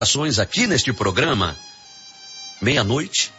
Ações aqui neste programa, 12:00,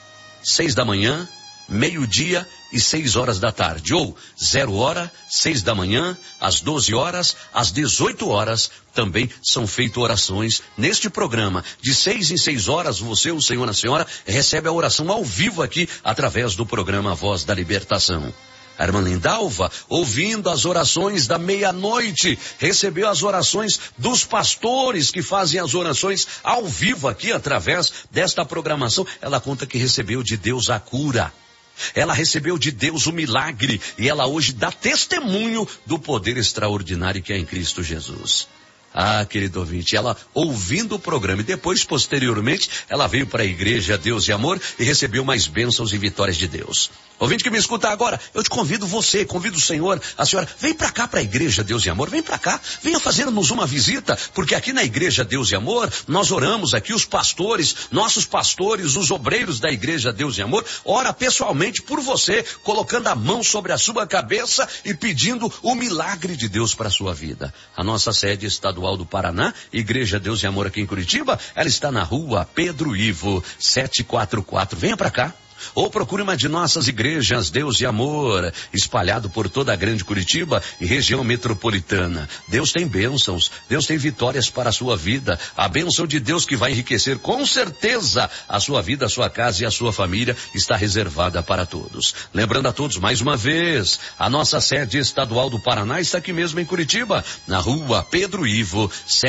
6h, meio-dia e 6h da tarde, ou 0h, 6h, às 12h, às 18h, também são feitas orações neste programa. De 6 em 6 horas, você, o senhor, a senhora, recebe a oração ao vivo aqui, através do programa Voz da Libertação. A irmã Lindalva, ouvindo as orações da meia-noite, recebeu as orações dos pastores que fazem as orações ao vivo aqui através desta programação. Ela conta que recebeu de Deus a cura. Ela recebeu de Deus o milagre e ela hoje dá testemunho do poder extraordinário que é em Cristo Jesus. Ah, querido ouvinte, ela ouvindo o programa e depois, posteriormente, ela veio para a igreja Deus e Amor e recebeu mais bênçãos e vitórias de Deus. Ouvinte que me escuta agora, eu te convido você, convido o senhor, a senhora, vem para cá para a igreja Deus e Amor, vem para cá, venha fazer-nos uma visita, porque aqui na igreja Deus e Amor, nós oramos aqui, os pastores, nossos pastores, os obreiros da igreja Deus e Amor, ora pessoalmente por você, colocando a mão sobre a sua cabeça e pedindo o milagre de Deus para a sua vida. A nossa sede estadual do Paraná, Igreja Deus e Amor aqui em Curitiba, ela está na rua Pedro Ivo, 744. Venha para cá. Ou procure uma de nossas igrejas Deus e Amor, espalhado por toda a grande Curitiba e região metropolitana. Deus tem bênçãos, Deus tem vitórias para a sua vida. A bênção de Deus que vai enriquecer com certeza a sua vida, a sua casa e a sua família está reservada para todos. Lembrando a todos mais uma vez, a nossa sede estadual do Paraná está aqui mesmo em Curitiba, na rua Pedro Ivo,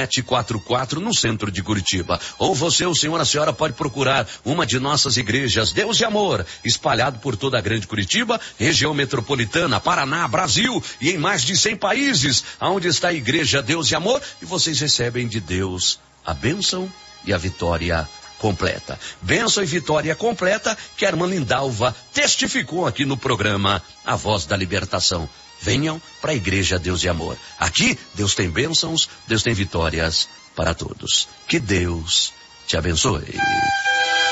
744, no centro de Curitiba. Ou você, o senhor, a senhora pode procurar uma de nossas igrejas Deus e Amor, espalhado por toda a grande Curitiba, região metropolitana, Paraná, Brasil e em mais de 100 países, onde está a igreja Deus e Amor, e vocês recebem de Deus a bênção e a vitória completa. Bênção e vitória completa que a irmã Lindalva testificou aqui no programa A Voz da Libertação. Venham para a igreja Deus e Amor. Aqui Deus tem bênçãos, Deus tem vitórias para todos. Que Deus te abençoe.